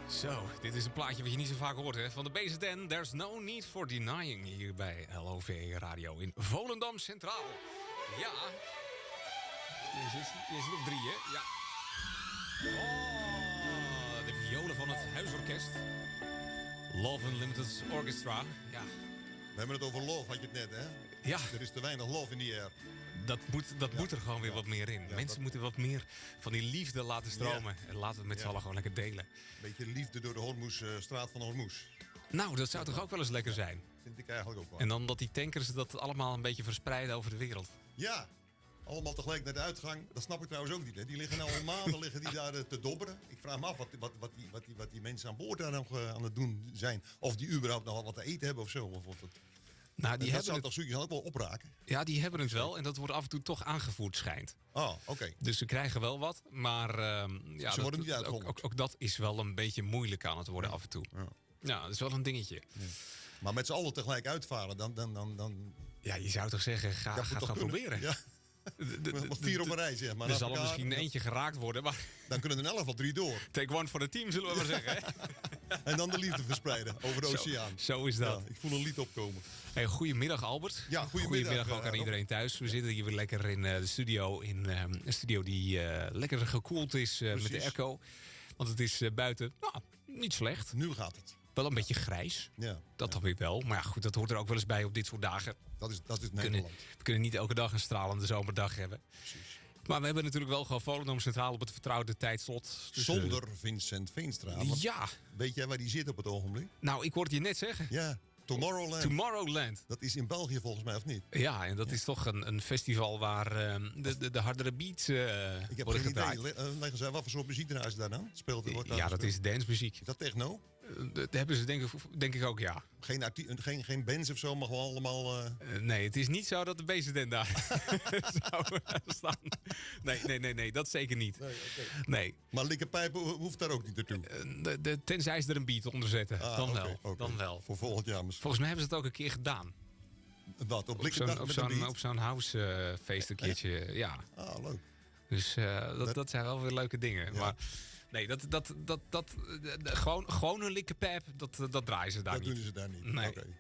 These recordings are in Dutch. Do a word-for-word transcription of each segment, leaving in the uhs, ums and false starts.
Zo, dit is een plaatje wat je niet zo vaak hoort, hè? Van de B Z N, There's No Need for Denying, hier bij L O V Radio in Volendam Centraal. Ja. Je zit, je zit op drie, hè? Ja. Oh, de violen van het huisorkest. Love Unlimited Orchestra. Ja. We hebben het over love, had je het net, hè? Ja. Er is te weinig love in die air. Dat moet, dat ja. moet er gewoon weer ja. wat meer in. Ja, Mensen dat... moeten wat meer van die liefde laten stromen. Ja. En laten we het met ja. z'n allen gewoon lekker delen. Beetje liefde door de Hormuz, uh, straat van Hormuz. Nou, dat zou toch ook wel eens lekker zijn? Vind ik eigenlijk ook wel. En dan dat die tankers dat allemaal een beetje verspreiden over de wereld. Ja, allemaal tegelijk naar de uitgang. Dat snap ik trouwens ook niet. Hè. Die liggen nou al maanden liggen die daar uh, te dobberen. Ik vraag me af wat, wat, wat, die, wat, die, wat die mensen aan boord daar nog uh, aan het doen zijn. Of die überhaupt nog wat te eten hebben of zo. Of, of het... Nou, die dat hebben zou het... toch zoiets ook wel opraken? Ja, die hebben het wel. En dat wordt af en toe toch aangevoerd, schijnt. Oh, oké. Okay. Dus ze krijgen wel wat. Maar uh, ja, ze worden dat, niet uitgeholpen. Ook, ook, ook dat is wel een beetje moeilijk aan het worden ja. af en toe. Ja. Ja, dat is wel een dingetje. Ja. Maar met z'n allen tegelijk uitvaren, dan... dan, dan, dan... Ja, je zou toch zeggen, ga, ga het gaan kunnen. proberen. Ja. De, de, de, vier op een rij, zeg maar. Er zal er misschien ja. eentje geraakt worden, maar... Dan kunnen er in elk geval drie door. Take one for the team, zullen we maar zeggen. Hè? En dan de liefde verspreiden over de zo, oceaan. Zo is dat. Ja, ik voel een lied opkomen. Hey, goedemiddag, Albert. Ja, goedemiddag, goedemiddag ook aan uh, iedereen thuis. We zitten hier weer lekker in uh, de studio. In uh, een studio die uh, lekker gekoeld is uh, met de airco. Want het is uh, buiten, nou, niet slecht. Nu gaat het. Wel een beetje grijs. Ja, dat ja. dan weer wel. Maar ja, goed, dat hoort er ook wel eens bij op dit soort dagen. Dat is, dat is we Nederland. Kunnen, we kunnen niet elke dag een stralende zomerdag hebben. Precies. Maar we hebben natuurlijk wel gewoon Volendam Centraal op het vertrouwde tijdslot. Dus Zonder uh, Vincent Veenstra. Ja. Weet jij waar die zit op het ogenblik? Nou, ik hoorde het je net zeggen. Ja. Tomorrowland. Tomorrowland. Dat is in België volgens mij, of niet? Ja, en dat ja. is toch een, een festival waar uh, de, de, de hardere beats uh, Ik heb worden geen gedraaid. idee. Le- Leggen zij wat voor soort muziek draaien ze daar dan? Speelt er, wordt ja, dat is dancemuziek. Is dat techno? Uh, dat hebben ze denk ik, denk ik ook, ja. Geen, arti- geen, geen bands of zo, maar gewoon allemaal... Uh... Uh, nee, het is niet zo dat de B Z N daar zou staan. Nee, nee, nee, nee, dat zeker niet. Nee, okay. nee. Maar likkerpijpen hoeft daar ook niet naartoe? Uh, de, de, tenzij ze er een beat onder zetten. Ah, dan, okay, wel, okay. dan wel. Voor volgend jaar misschien. Volgens mij hebben ze het ook een keer gedaan. Wat, op, op zo'n, op zo'n, op zo'n housefeest een keertje, eh, ja. Ah, leuk. Dus uh, dat, dat... dat zijn wel weer leuke dingen. Ja. Maar nee, dat, dat, dat, dat, de, de, gewoon, gewoon een likkerpijp, dat, dat draaien ze daar dat niet. Dat doen ze daar niet? Nee. Okay.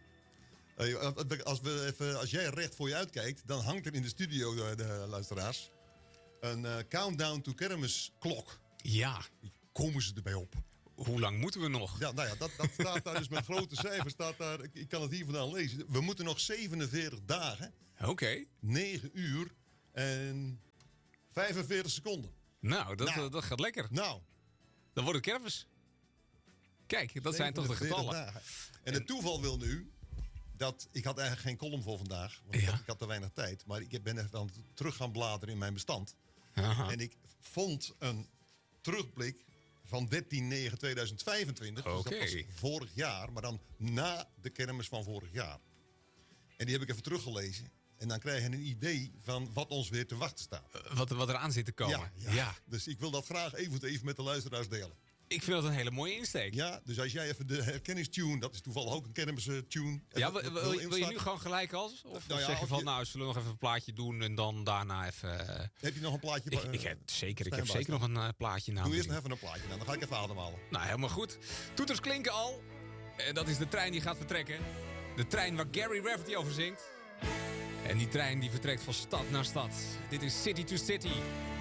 Hey, als, we even, als jij recht voor je uitkijkt, dan hangt er in de studio, de, de luisteraars, een uh, countdown to kermis klok. Ja. Komen ze erbij op? Hoe lang moeten we nog? Ja, nou ja, dat, dat staat daar dus met grote cijfers. Staat daar, ik, ik kan het hier vandaan lezen. We moeten nog zevenenveertig dagen. Oké. Okay. negen uur en vijfenveertig seconden. Nou, dat, nou, dat gaat lekker. Nou. Dan wordt het kermis. Kijk, dat zijn toch de getallen. Dagen. En het toeval wil nu dat... Ik had eigenlijk geen column voor vandaag. Want ja. ik had te weinig tijd. Maar ik ben even aan het terug gaan bladeren in mijn bestand. Aha. En ik vond een terugblik van dertien negen tweeduizend vijfentwintig. Okay. Dus dat was vorig jaar, maar dan na de kermis van vorig jaar. En die heb ik even teruggelezen. En dan krijg je een idee van wat ons weer te wachten staat. Uh, wat, wat er aan zit te komen. Ja, ja. ja. Dus ik wil dat graag even, even met de luisteraars delen. Ik vind dat een hele mooie insteek. Ja, dus als jij even de herkenningstune, dat is toevallig ook een kermistune. Ja, wil, wil, wil, wil je nu gewoon gelijk als? Of, nou ja, of zeg je van, je... nou, zullen we nog even een plaatje doen en dan daarna even... Uh... Heb je nog een plaatje? Ik, ik heb zeker, ik heb zeker nog een uh, plaatje. Doe eerst nog even een plaatje aan, dan ga ik even ademhalen. Nou, helemaal goed. Toeters klinken al. En dat is de trein die gaat vertrekken. De trein waar Gary Rafferty over zingt. En die trein die vertrekt van stad naar stad. Dit is City to City.